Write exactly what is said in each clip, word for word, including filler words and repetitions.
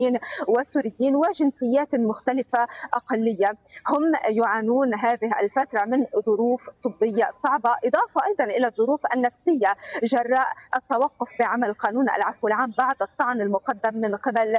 وسوريين وجنسيات مختلفة أقلية. هم يعانون هذه الفترة من ظروف طبية صعبة، إضافة أيضا إلى الظروف النفسية جراء التوقف بعمل قانون العفو العام بعد الطعن المقدم من قبل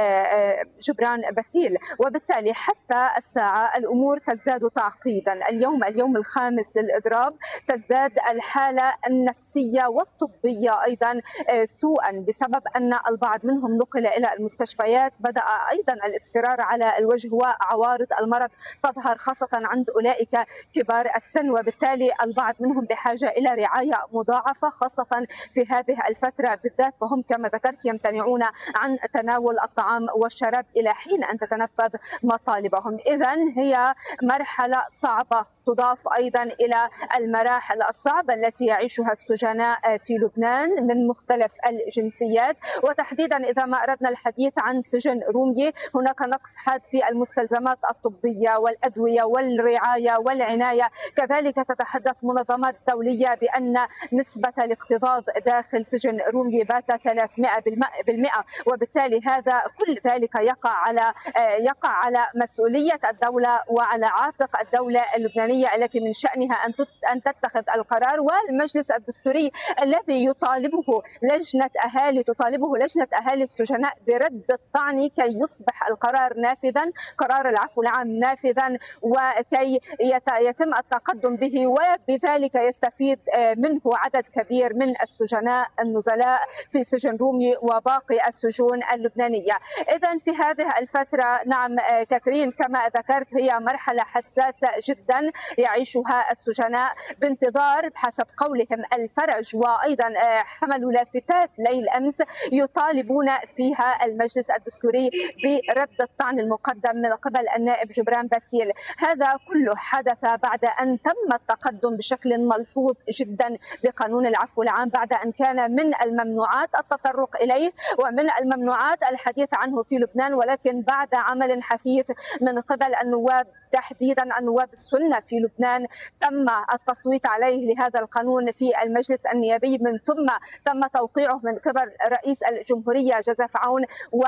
جبران باسيل. وبالتالي حتى الساعة الأمور تزداد تعقيدا. اليوم اليوم الخامس للإضراب تزداد الحالة النفسية والطبية أيضا سوءا بسبب أن البعض منهم نقل إلى المستشفيات. بدأ أيضا الإصفرار على الوجه وعوارض المرض تظهر خاصة عند أولئك كبار السن، وبالتالي البعض منهم بحاجة إلى رعاية مضاعفة خاصة في هذه الفترة بالذات، فهم كما ذكرت يمتنعون عن تناول الطعام والشراب إلى حين أن تتنفذ مطالبهم. إذن هي مرحلة صعبة تضاف أيضا إلى المراحل الصعبة التي يعيشها السجناء في لبنان من مختلف الجنسيات، وتحديدا إذا ما أردنا الحديث عن سجن رومية هناك نقص حاد في المستلزمات الطبية والأدوية والرعاية والعناية. كذلك تتحدث منظمات دولية بأن نسبة الاكتظاظ داخل سجن رومية بات ثلاثمئة بالمئة، وبالتالي هذا كل ذلك يقع على يقع على مسؤولية الدولة وعلى عاتق الدولة اللبنانية التي من شأنها أن أن تتخذ القرار، والمجلس الدستوري الذي يطالبه لجنة أهالي تطالبه لجنة أهالي السجناء برد الطعن كي يصبح القرار نافذا، قرار العفو العام نافذا، وكي يتم التقدم به وبذلك يستفيد منه عدد كبير من السجناء النزلاء في سجن رومي وباقي السجون اللبنانية. إذن في هذه الفترة نعم كاترين كما ذكرت هي مرحلة حساسة جدا يعيشها السجناء بانتظار بحسب قولهم الفرج، وأيضا حملوا لافتات ليل أمس يطالبون فيها المجلس الدستوري برد الطعن المقدم من قبل النائب جبران باسيل. هذا كله حدث بعد أن تم التقدم بشكل ملحوظ جدا بقانون العفو العام، بعد أن كان من الممنوعات التطرق إليه ومن الممنوعات الحديث عنه في لبنان، ولكن بعد عمل حثيث من قبل النواب تحديدا النواب السنة في لبنان تم التصويت عليه لهذا القانون في المجلس النيابي، من ثم تم توقيعه من قبل رئيس الجمهورية جوزيف عون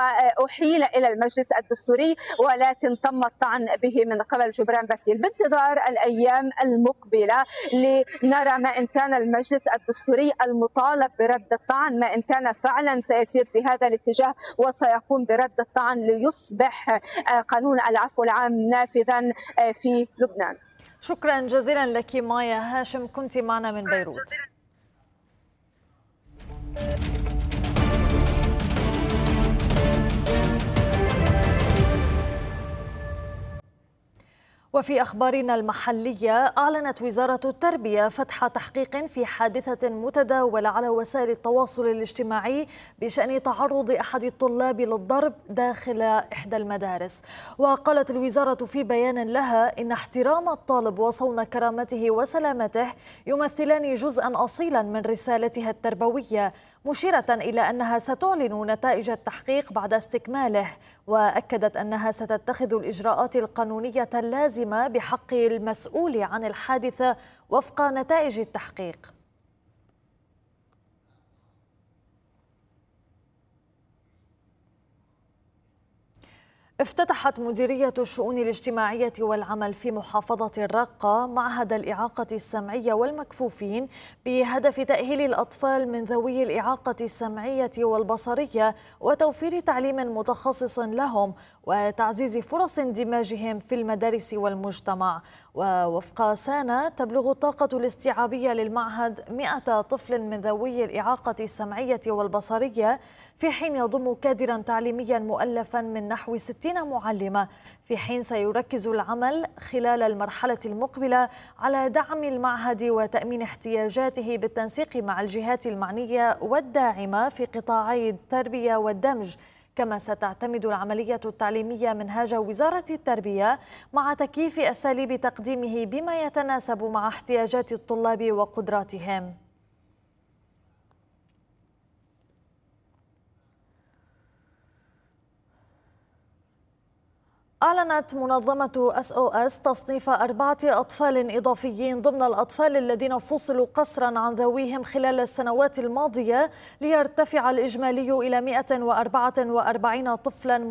وأحيل إلى المجلس الدستوري، ولكن تم الطعن به من قبل جبران باسيل. بانتظار الأيام المقبلة لنرى ما إن كان المجلس الدستوري المطالب برد الطعن ما إن كان فعلا سيسير في هذا الاتجاه وسيقوم برد الطعن ليصبح قانون العفو العام نافذا في لبنان. شكرا جزيلا لك مايا هاشم، كنت معنا من بيروت. وفي أخبارنا المحلية، أعلنت وزارة التربية فتح تحقيق في حادثة متداولة على وسائل التواصل الاجتماعي بشأن تعرض أحد الطلاب للضرب داخل إحدى المدارس. وقالت الوزارة في بيان لها إن احترام الطالب وصون كرامته وسلامته يمثلان جزءا أصيلا من رسالتها التربوية، مشيرة إلى أنها ستعلن نتائج التحقيق بعد استكماله. وأكدت أنها ستتخذ الإجراءات القانونية اللازمة بحق المسؤول عن الحادثة وفق نتائج التحقيق. افتتحت مديرية الشؤون الاجتماعية والعمل في محافظة الرقة معهد الإعاقة السمعية والمكفوفين بهدف تأهيل الأطفال من ذوي الإعاقة السمعية والبصرية وتوفير تعليم متخصص لهم وتعزيز فرص اندماجهم في المدارس والمجتمع. ووفق سانا تبلغ الطاقة الاستيعابية للمعهد مئة طفل من ذوي الإعاقة السمعية والبصرية، في حين يضم كادرا تعليميا مؤلفا من نحو ستين معلمة، في حين سيركز العمل خلال المرحلة المقبلة على دعم المعهد وتأمين احتياجاته بالتنسيق مع الجهات المعنية والداعمة في قطاعي التربية والدمج. كما ستعتمد العملية التعليمية منهاج وزارة التربية مع تكييف أساليب تقديمه بما يتناسب مع احتياجات الطلاب وقدراتهم. أعلنت منظمة أس أو أس تصنيف أربعة أطفال إضافيين ضمن الأطفال الذين فصلوا قسرا عن ذويهم خلال السنوات الماضية، ليرتفع الإجمالي إلى مئة وأربعة وأربعين طفلا